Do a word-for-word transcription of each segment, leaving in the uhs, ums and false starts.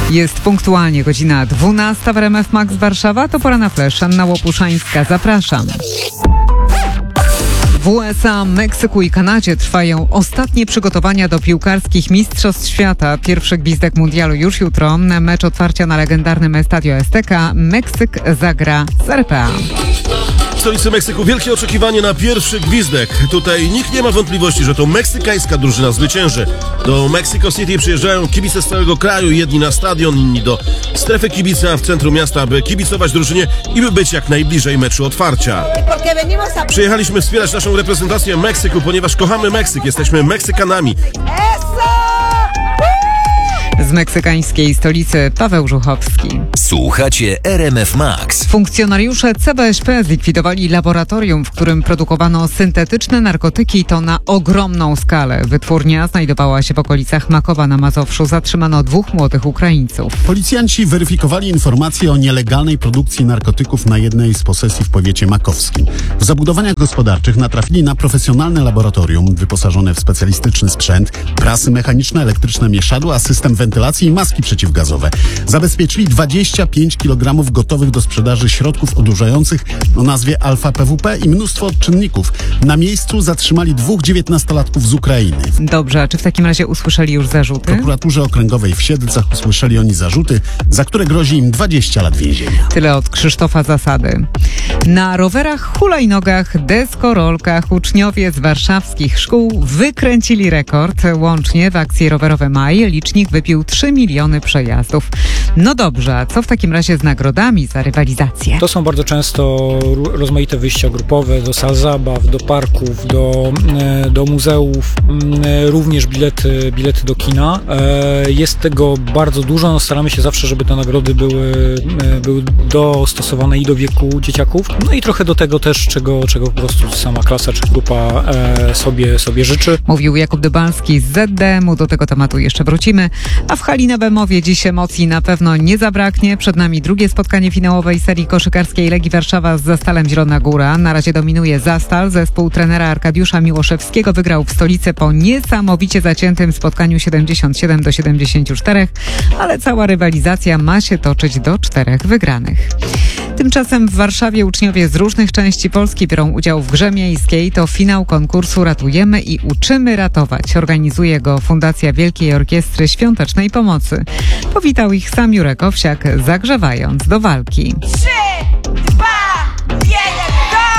Jest punktualnie godzina dwunasta w R M F Max Warszawa. To pora na flash. Anna Łopuszańska. Zapraszam. W U S A, Meksyku i Kanadzie trwają ostatnie przygotowania do piłkarskich Mistrzostw Świata. Pierwszy gwizdek mundialu już jutro. Mecz otwarcia na legendarnym Estadio Azteca. Meksyk zagra z R P A. W stolicy Meksyku wielkie oczekiwanie na pierwszy gwizdek. Tutaj nikt nie ma wątpliwości, że to meksykańska drużyna zwycięży. Do Mexico City przyjeżdżają kibice z całego kraju, jedni na stadion, inni do strefy kibica w centrum miasta, by kibicować drużynie i by być jak najbliżej meczu otwarcia. Przyjechaliśmy wspierać naszą reprezentację Meksyku, ponieważ kochamy Meksyk, jesteśmy Meksykanami. Z meksykańskiej stolicy Paweł Żuchowski. Słuchacie R M F Max. Funkcjonariusze C B Ś P zlikwidowali laboratorium, w którym produkowano syntetyczne narkotyki i to na ogromną skalę. Wytwórnia znajdowała się w okolicach Makowa na Mazowszu. Zatrzymano dwóch młodych Ukraińców. Policjanci weryfikowali informacje o nielegalnej produkcji narkotyków na jednej z posesji w powiecie makowskim. W zabudowaniach gospodarczych natrafili na profesjonalne laboratorium wyposażone w specjalistyczny sprzęt, prasy mechaniczne, elektryczne mieszadła, system wentylacji i maski przeciwgazowe. Zabezpieczyli dwadzieścia pięć kilogramów gotowych do sprzedaży środków odurzających o nazwie alfa P W P i mnóstwo odczynników. Na miejscu zatrzymali dwóch dziewiętnastolatków z Ukrainy. Dobrze, a czy w takim razie usłyszeli już zarzuty? W prokuraturze okręgowej w Siedlcach usłyszeli oni zarzuty, za które grozi im dwadzieścia lat więzienia. Tyle od Krzysztofa Zasady. Na rowerach, hulajnogach, deskorolkach uczniowie z warszawskich szkół wykręcili rekord. Łącznie w akcji Rowerowe Maj licznik wypił trzy miliony przejazdów. No dobrze, a co w takim razie z nagrodami za rywalizację? To są bardzo często rozmaite wyjścia grupowe do sal zabaw, do parków, do, do muzeów, również bilety, bilety do kina. Jest tego bardzo dużo, no staramy się zawsze, żeby te nagrody były, były dostosowane i do wieku dzieciaków, no i trochę do tego też, czego, czego po prostu sama klasa czy grupa sobie, sobie życzy. Mówił Jakub Dybalski z Z D M u, do tego tematu jeszcze wrócimy, a w hali na Bemowie dziś emocji na pewno nie zabraknie. Przed nami drugie spotkanie finałowej serii koszykarskiej Legii Warszawa z Zastalem Zielona Góra. Na razie dominuje Zastal. Zespół trenera Arkadiusza Miłoszewskiego wygrał w stolicy po niesamowicie zaciętym spotkaniu siedemdziesiąt siedem do siedemdziesięciu czterech, ale cała rywalizacja ma się toczyć do czterech wygranych. Tymczasem w Warszawie uczniowie z różnych części Polski biorą udział w grze miejskiej. To finał konkursu Ratujemy i Uczymy Ratować. Organizuje go Fundacja Wielkiej Orkiestry Świątecznej Pomocy. Powitał ich sam Jurek Owsiak, zagrzewając do walki. Trzy, dwa, jeden,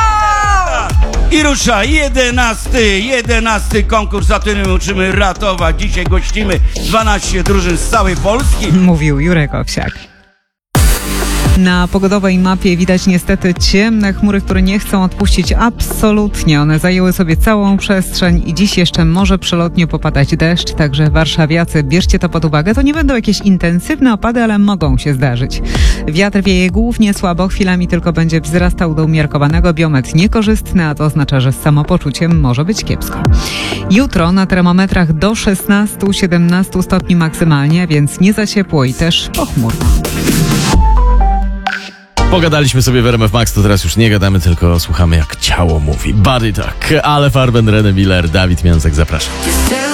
go! I rusza jedenasty, jedenasty konkurs Ratujemy, Uczymy Ratować. Dzisiaj gościmy dwanaście drużyn z całej Polski. Mówił Jurek Owsiak. Na pogodowej mapie widać niestety ciemne chmury, które nie chcą odpuścić absolutnie. One zajęły sobie całą przestrzeń i dziś jeszcze może przelotnie popadać deszcz, także warszawiacy, bierzcie to pod uwagę. To nie będą jakieś intensywne opady, ale mogą się zdarzyć. Wiatr wieje głównie słabo, chwilami tylko będzie wzrastał do umiarkowanego, biometr niekorzystny, a to oznacza, że z samopoczuciem może być kiepsko. Jutro na termometrach do szesnastu do siedemnastu stopni maksymalnie, więc nie za ciepło i też pochmurno. Pogadaliśmy sobie w R M F Max, to teraz już nie gadamy, tylko słuchamy jak ciało mówi. Body Talk, Ale Farben, René Miller, Dawid Miąsek, zapraszam.